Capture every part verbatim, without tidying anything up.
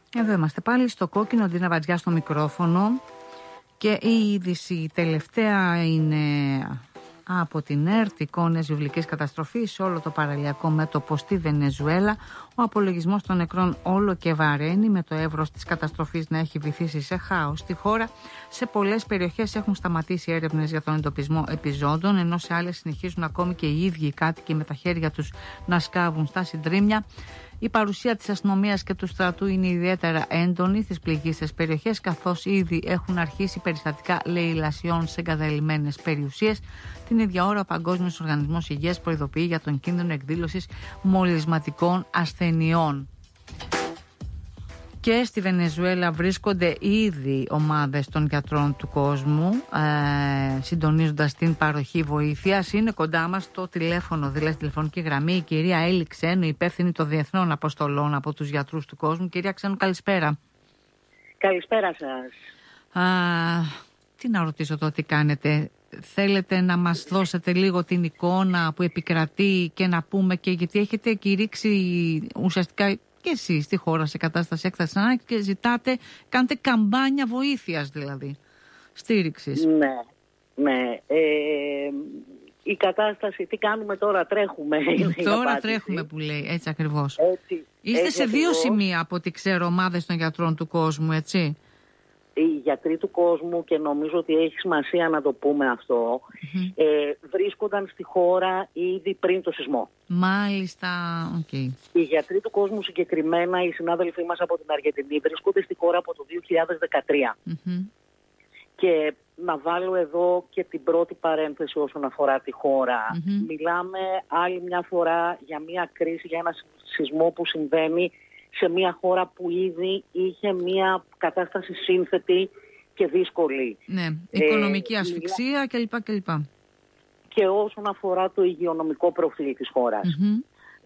Εδώ είμαστε πάλι στο κόκκινο, Ντίνα Βατζιά στο μικρόφωνο και η είδηση τελευταία είναι από την ΕΡΤ, εικόνες βιβλικής καταστροφής σε όλο το παραλιακό μέτωπο στη Βενεζουέλα. Ο απολογισμός των νεκρών όλο και βαραίνει, με το εύρος της καταστροφής να έχει βυθίσει σε χάος στη χώρα. Σε πολλές περιοχές έχουν σταματήσει έρευνες για τον εντοπισμό επιζώντων, ενώ σε άλλες συνεχίζουν ακόμη και οι ίδιοι οι κάτοικοι με τα χέρια τους να σκάβουν στα συντρίμμια. Η παρουσία της αστυνομίας και του στρατού είναι ιδιαίτερα έντονη στις πληγείστες περιοχές, καθώς ήδη έχουν αρχίσει περιστατικά λαιλασιών σε εγκαταλειμμένες περιουσίες. Την ίδια ώρα, ο Παγκόσμιος Οργανισμός Υγείας προειδοποιεί για τον κίνδυνο εκδήλωσης μολυσματικών ασθενειών. Και στη Βενεζουέλα βρίσκονται ήδη ομάδες των γιατρών του κόσμου, ε, συντονίζοντας την παροχή βοήθειας. Είναι κοντά μας το τηλέφωνο, δηλαδή τηλεφωνική γραμμή, η κυρία Έλλη Ξένου, υπεύθυνη των διεθνών αποστολών από τους γιατρούς του κόσμου. Κυρία Ξένου, καλησπέρα. Καλησπέρα σας. Α, τι να ρωτήσω τώρα, τι κάνετε? Θέλετε να μας δώσετε λίγο την εικόνα που επικρατεί και να πούμε και γιατί έχετε κηρύξει ουσιαστικά και εσείς στη χώρα σε κατάσταση έκτασης ανάγκης και ζητάτε, κάνετε καμπάνια βοήθειας δηλαδή, στήριξης. Ναι, ναι. Ε, η κατάσταση, τι κάνουμε τώρα, τρέχουμε. Τώρα τρέχουμε που λέει, έτσι ακριβώς. Έτσι, Είστε έτσι σε δύο ακριβώς. σημεία από ό,τι ξέρω, ομάδες των γιατρών του κόσμου, έτσι. Οι γιατροί του κόσμου, και νομίζω ότι έχει σημασία να το πούμε αυτό, mm-hmm. ε, βρίσκονταν στη χώρα ήδη πριν το σεισμό. Μάλιστα, οκ. Okay. Οι γιατροί του κόσμου συγκεκριμένα, οι συνάδελφοί μας από την Αργεντινή, βρίσκονται στη χώρα από το δύο χιλιάδες δεκατρία. Mm-hmm. Και να βάλω εδώ και την πρώτη παρένθεση όσον αφορά τη χώρα. Mm-hmm. Μιλάμε άλλη μια φορά για μια κρίση, για ένα σεισμό που συμβαίνει σε μια χώρα που ήδη είχε μια κατάσταση σύνθετη και δύσκολη. Ναι, οικονομική ε, ασφυξία κλπ. κλπ. Και όσον αφορά το υγειονομικό προφίλ της χώρας. Mm-hmm.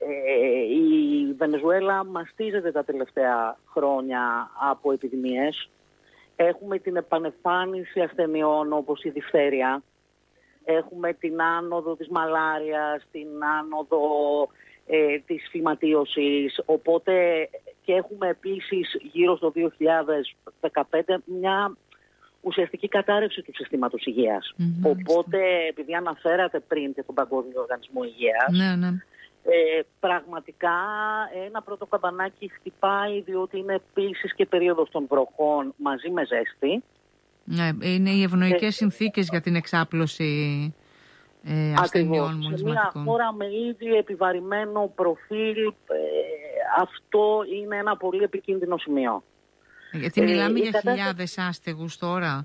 Ε, η Βενεζουέλα μαστίζεται τα τελευταία χρόνια από επιδημίες. Έχουμε την επανεμφάνιση ασθενειών όπως η διφθέρεια. Έχουμε την άνοδο της μαλάριας, την άνοδο ε, της φυματίωσης. Οπότε και έχουμε επίσης γύρω στο δύο χιλιάδες δεκαπέντε μια ουσιαστική κατάρρευση του συστήματος υγείας. Mm-hmm. Οπότε, επειδή αναφέρατε πριν και τον Παγκόσμιο Οργανισμό Υγείας, ναι, ναι. Ε, πραγματικά ένα πρώτο καμπανάκι χτυπάει, διότι είναι επίσης και περίοδος των βροχών μαζί με ζέστη. Ναι, είναι οι ευνοϊκές ε, συνθήκες για την εξάπλωση ε, ασθενειών μολυσματικών. Σε μια χώρα με ήδη επιβαρημένο προφίλ, ε, αυτό είναι ένα πολύ επικίνδυνο σημείο. Γιατί μιλάμε ε, για κατάσταση... χιλιάδες άστεγους τώρα.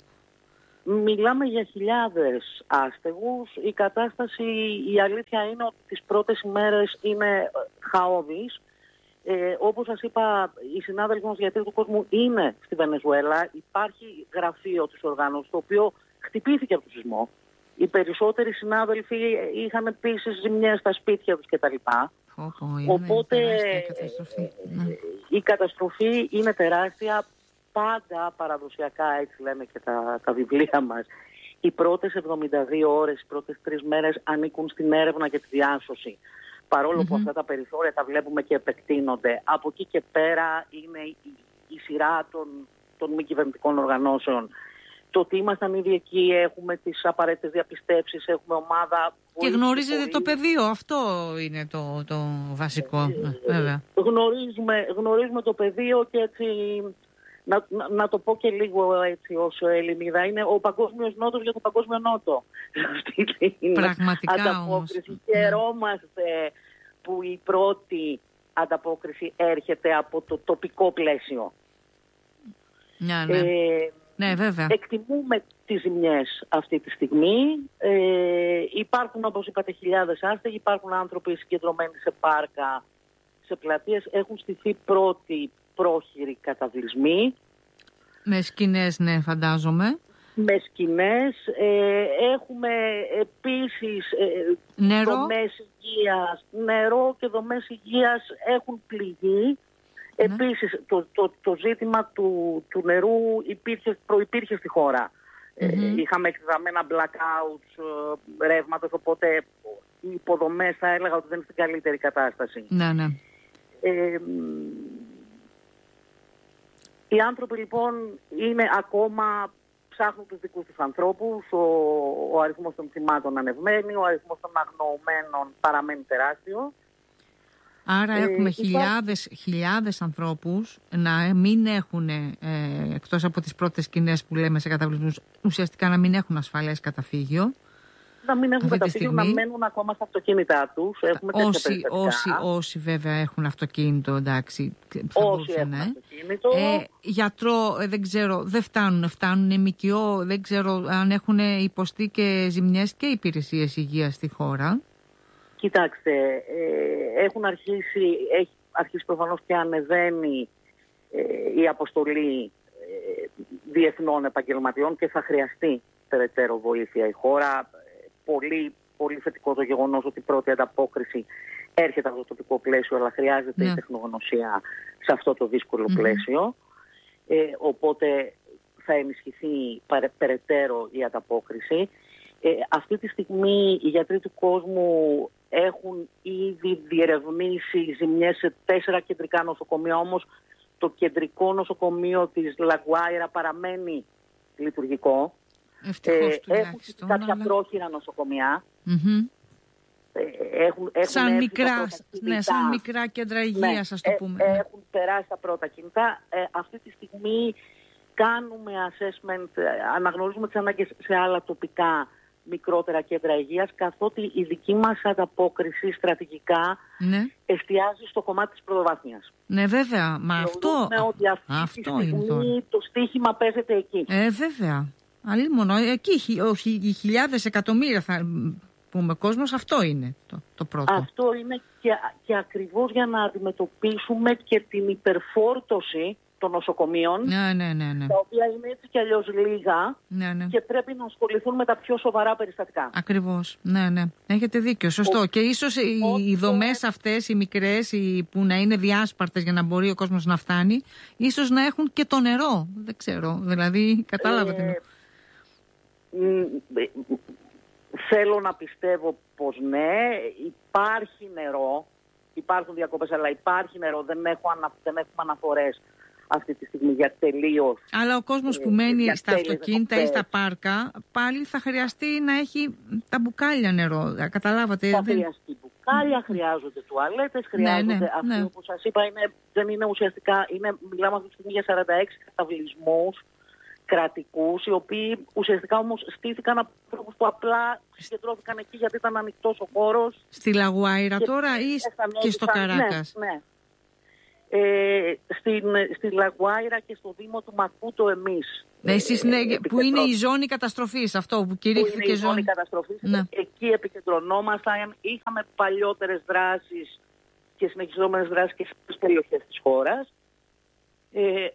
Μιλάμε για χιλιάδες άστεγους. Η κατάσταση, η αλήθεια είναι ότι τις πρώτες ημέρες είναι χαόδης. Ε, όπως σας είπα, οι συνάδελφοι μας γιατροί του κόσμου είναι στη Βενεζουέλα. Υπάρχει γραφείο της οργάνωσης, το οποίο χτυπήθηκε από το σεισμό. Οι περισσότεροι συνάδελφοι είχαν επίσης ζημιές στα σπίτια τους κτλ. Oh, oh, Οπότε καταστροφή. Ε, η καταστροφή είναι τεράστια. Πάντα παραδοσιακά, έτσι λένε και τα, τα βιβλία μας, οι πρώτες εβδομήντα δύο ώρες, οι πρώτες τρεις μέρες ανήκουν στην έρευνα και τη διάσωση. Παρόλο mm-hmm. που αυτά τα περιθώρια τα βλέπουμε και επεκτείνονται. Από εκεί και πέρα είναι η, η σειρά των, των μη κυβερνητικών οργανώσεων. Το ότι ήμασταν ήδη εκεί, έχουμε τις απαραίτητες διαπιστεύσεις, έχουμε ομάδα... Και γνωρίζετε πολύ... το πεδίο, αυτό είναι το, το βασικό, ε, βέβαια. Γνωρίζουμε, γνωρίζουμε το πεδίο και έτσι... Να, να, να το πω και λίγο έτσι ως Ελληνίδα, είναι ο Παγκόσμιος Νότος για το Παγκόσμιο Νότο. Πραγματικά ανταπόκριση. Όμως. Χαιρόμαστε που η πρώτη ανταπόκριση έρχεται από το τοπικό πλαίσιο. Ναι, ναι. Ε, ναι, βέβαια. Εκτιμούμε τις ζημιές αυτή τη στιγμή. Ε, υπάρχουν, όπως είπατε, χιλιάδες άστεγοι, υπάρχουν άνθρωποι συγκεντρωμένοι σε πάρκα, σε πλατείες, έχουν στηθεί πρώτοι πρόχειροι καταβλισμοί. Με σκηνές, ναι, φαντάζομαι. Με σκηνές. Ε, έχουμε επίσης ε, νερό. δομές υγείας. Νερό και δομές υγείας έχουν πληγεί. Ναι. Επίσης, το, το, το ζήτημα του, του νερού υπήρχε, προϋπήρχε στη χώρα. Mm-hmm. Ε, είχαμε εκτεταμένα blackouts ε, ρεύματος, οπότε οι υποδομές θα έλεγα ότι δεν είναι στην καλύτερη κατάσταση. Ναι, ναι. Ε, Οι άνθρωποι λοιπόν είναι ακόμα, ψάχνουν τους δικούς τους ανθρώπους, ο, ο αριθμός των θυμάτων ανεβαίνει, ο αριθμός των αγνοωμένων παραμένει τεράστιο. Άρα ε, έχουμε υπά... χιλιάδες, χιλιάδες ανθρώπους να μην έχουν, ε, εκτός από τις πρώτες σκηνές που λέμε σε καταβλισμούς, ουσιαστικά να μην έχουν ασφαλές καταφύγιο. Να μην έχουν καταφύγιο, να μένουν ακόμα στα αυτοκίνητά τους. Έχουμε όσοι, όσοι, όσοι βέβαια έχουν αυτοκίνητο, εντάξει. Όσοι έχουν ε. αυτοκίνητο. Ε, γιατρό, ε, δεν ξέρω, δεν φτάνουν. Φτάνουν ΜΚΟ, δεν ξέρω αν έχουν υποστεί και ζημιές και υπηρεσίες υγείας στη χώρα. Κοιτάξτε, ε, έχουν αρχίσει, έχει αρχίσει προφανώς και ανεβαίνει ε, η αποστολή ε, διεθνών επαγγελματιών και θα χρειαστεί περαιτέρω βοήθεια η χώρα. Πολύ, πολύ θετικό το γεγονός ότι η πρώτη ανταπόκριση έρχεται από το τοπικό πλαίσιο, αλλά χρειάζεται ναι. η τεχνογνωσία σε αυτό το δύσκολο mm-hmm. πλαίσιο. Ε, οπότε θα ενισχυθεί παρε, περαιτέρω η ανταπόκριση. Ε, αυτή τη στιγμή οι γιατροί του κόσμου έχουν ήδη διερευνήσει ζημιές σε τέσσερα κεντρικά νοσοκομεία, όμως το κεντρικό νοσοκομείο της Λαγκουάιρα παραμένει λειτουργικό. Ευτυχώς, ε, έχουν κάποια αλλά... πρόχειρα νοσοκομεία. Mm-hmm. Ε, έχουν, έχουν σαν, μικρά, ναι, σαν μικρά κέντρα υγείας, ναι, ας το πούμε. Ε, έχουν περάσει τα πρώτα κινητά. Ε, αυτή τη στιγμή κάνουμε assessment, αναγνωρίζουμε τις ανάγκες σε άλλα τοπικά μικρότερα κέντρα υγείας, καθότι η δική μας ανταπόκριση στρατηγικά ναι. εστιάζει στο κομμάτι της πρωτοβάθμιας. Ναι, βέβαια. Μα αυτό, ότι αυτή αυτό τη στιγμή είναι το στίχημα παίζεται εκεί. Ε, βέβαια. Αλλήμον, εκεί οι χιλιάδες εκατομμύρια θα πούμε κόσμος, αυτό είναι το, το πρώτο. Αυτό είναι και, και ακριβώς για να αντιμετωπίσουμε και την υπερφόρτωση των νοσοκομείων, ναι, ναι, ναι, ναι. τα οποία είναι έτσι κι αλλιώς λίγα ναι, ναι. και πρέπει να ασχοληθούν με τα πιο σοβαρά περιστατικά. Ακριβώς, ναι, ναι. Έχετε δίκιο, σωστό. Ο, και ίσως οι, ο, οι δομές αυτές, οι μικρές, οι, που να είναι διάσπαρτες για να μπορεί ο κόσμος να φτάνει, ίσως να έχουν και το νερό, δεν ξέρω, δηλαδή κατάλαβατε. Ε, Θέλω να πιστεύω πως ναι, υπάρχει νερό, υπάρχουν διακοπές, αλλά υπάρχει νερό, δεν, έχω ανα, δεν έχουμε αναφορές αυτή τη στιγμή για τελείως. Αλλά ο κόσμος που μένει στα αυτοκίνητα ή στα πάρκα, πάλι θα χρειαστεί να έχει τα μπουκάλια νερό, καταλάβατε. Θα δεν... χρειαστεί μπουκάλια, χρειάζονται τουαλέτες, χρειάζονται, ναι, ναι, αυτό ναι. που σας είπα είναι, δεν είναι ουσιαστικά, είναι, μιλάμε αυτή τη στιγμή για σαράντα έξι καταβλισμούς κρατικούς, οι οποίοι ουσιαστικά όμως στήθηκαν από ανθρώπους που απλά συγκεντρώθηκαν εκεί γιατί ήταν ανοιχτός ο χώρος. Στη Λαγουάιρα τώρα ή και στο Καράκας? Ναι, ναι. Ε, στην, στη Λαγουάιρα και στο Δήμο του Μακούτο εμείς. Ναι, εσείς ναι, που είναι η ζώνη καταστροφής, αυτό που κηρύχθηκε. Που είναι η ζώνη καταστροφής. Ναι. Εκεί επικεντρωνόμασταν. Είχαμε παλιότερες δράσεις και συνεχιζόμενες δράσεις και στις περιοχές της χώρας. Ε,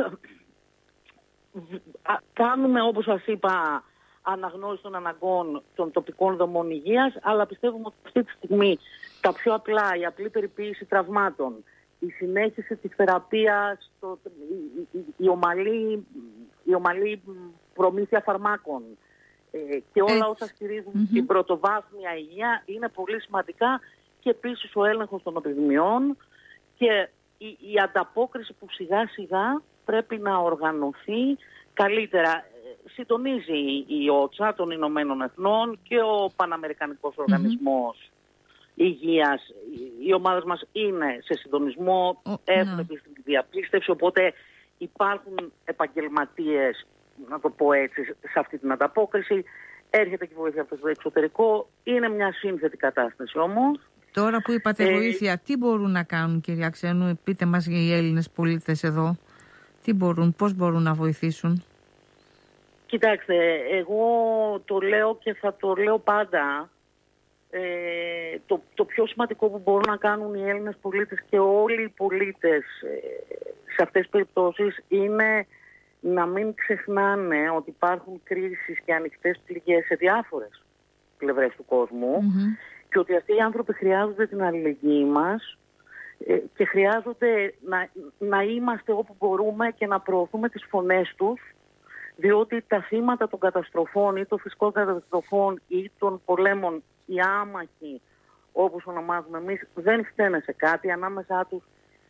Κάνουμε, όπως σας είπα, αναγνώριση των αναγκών των τοπικών δομών υγείας, αλλά πιστεύουμε ότι αυτή τη στιγμή τα πιο απλά, η απλή περιποίηση τραυμάτων, η συνέχιση της θεραπείας, το, η, η, η, ομαλή, η ομαλή προμήθεια φαρμάκων ε, και όλα όσα στηρίζουν mm-hmm. την πρωτοβάθμια υγεία είναι πολύ σημαντικά, και επίσης ο έλεγχος των επιδημιών και η, η ανταπόκριση που σιγά σιγά πρέπει να οργανωθεί καλύτερα. Συντονίζει η ΟΤΣΑ των Ηνωμένων Εθνών και ο Παναμερικανικός Οργανισμός mm-hmm. Υγείας. Οι ομάδες μας είναι σε συντονισμό, oh, έχουν ναι. επίσης τη διαπίστευση, οπότε υπάρχουν επαγγελματίες, να το πω έτσι, σε αυτή την ανταπόκριση. Έρχεται και βοήθεια από το εξωτερικό. Είναι μια σύνθετη κατάσταση όμως. Τώρα που είπατε ε, βοήθεια, τι μπορούν να κάνουν, κυρία Ξένου, πείτε μας για οι Έλληνες πολίτες εδώ. Τι μπορούν, πώς μπορούν να βοηθήσουν? Κοιτάξτε, εγώ το λέω και θα το λέω πάντα. Ε, το, το πιο σημαντικό που μπορούν να κάνουν οι Έλληνες πολίτες και όλοι οι πολίτες ε, σε αυτές τις περιπτώσεις είναι να μην ξεχνάνε ότι υπάρχουν κρίσεις και ανοιχτές πληγές σε διάφορες πλευρές του κόσμου mm-hmm. και ότι αυτοί οι άνθρωποι χρειάζονται την αλληλεγγύη μας και χρειάζονται να, να είμαστε όπου μπορούμε και να προωθούμε τις φωνές τους, διότι τα θύματα των καταστροφών ή των φυσικών καταστροφών ή των πολέμων, οι άμαχοι όπως ονομάζουμε εμείς, δεν φταίνε σε κάτι. Ανάμεσά τους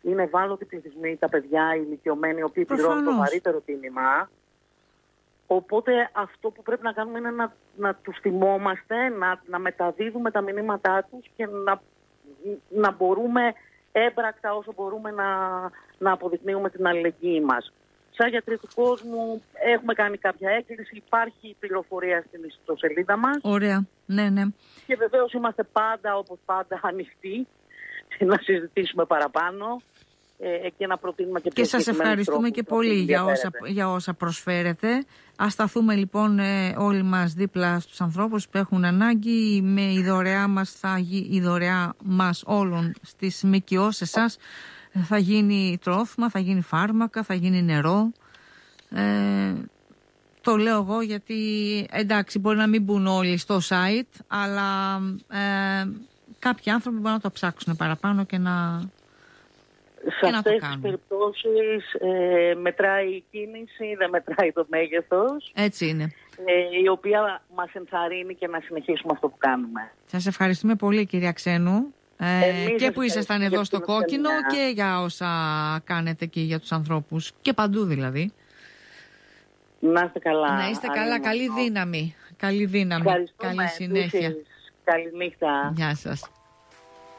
είναι ευάλωτοι πληθυσμοί, τα παιδιά, οι ηλικιωμένοι, οι οποίοι πληρώνουν το βαρύτερο τίμημα. Οπότε αυτό που πρέπει να κάνουμε είναι να, να τους θυμόμαστε, να, να μεταδίδουμε τα μηνύματά τους και να, να μπορούμε έμπρακτα όσο μπορούμε να, να αποδεικνύουμε την αλληλεγγύη μας. Σαν γιατροί του κόσμου έχουμε κάνει κάποια έκκληση, υπάρχει πληροφορία στην ιστοσελίδα μας. Ωραία, ναι, ναι. Και βεβαίως είμαστε πάντα, όπως πάντα, ανοιχτοί να συζητήσουμε παραπάνω ε, και να προτείνουμε και πιο Και σας ευχαριστούμε και πολύ για όσα, για όσα προσφέρετε. Ας σταθούμε λοιπόν ε, όλοι μας δίπλα στους ανθρώπους που έχουν ανάγκη. Με η δωρεά μας, θα, η δωρεά μας όλων στις ΜΚΟ σε εσάς, θα γίνει τρόφιμα, θα γίνει φάρμακα, θα γίνει νερό. Ε, το λέω εγώ γιατί εντάξει μπορεί να μην μπουν όλοι στο site, αλλά ε, κάποιοι άνθρωποι μπορούν να το ψάξουν παραπάνω και να, σε και να το αυτές κάνουν. τις περιπτώσεις ε, μετράει η κίνηση, δεν μετράει το μέγεθος. Έτσι είναι. Ε, η οποία μας ενθαρρύνει και να συνεχίσουμε αυτό που κάνουμε. Σας ευχαριστούμε πολύ κυρία Ξένου. Ε, και που ήσασταν εδώ στο Κόκκινο και για όσα κάνετε και για τους ανθρώπους και παντού δηλαδή. Να είστε καλά. Να είστε καλά, καλή δύναμη. Καλή δύναμη, καλή συνέχεια. Καλή νύχτα. Γεια σας.